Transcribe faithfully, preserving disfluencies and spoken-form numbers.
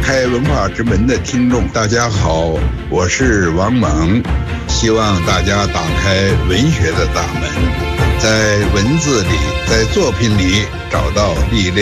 开文化之门的听众，大家好，我是王蒙，希望大家打开文学的大门，在文字里，在作品里找到力量。